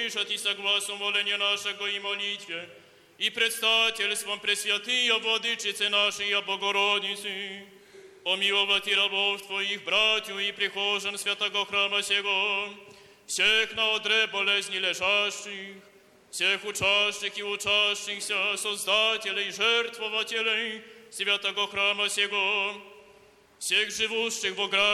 услышат и согласом моления нашего и молитве, и предстательством Пресвятые Владычицы нашей Богородицы, помиловать и рабов Твоих, братью и прихожан святого храма сего, всех на одре болезни лежащих, всех учащих и учащихся, создателей, жертвователей святого храма сего, всех живущих в ограде